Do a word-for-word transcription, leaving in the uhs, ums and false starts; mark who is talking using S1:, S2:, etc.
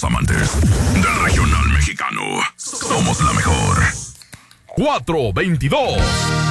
S1: los amantes del regional mexicano. Somos la mejor. cuatro veintidós.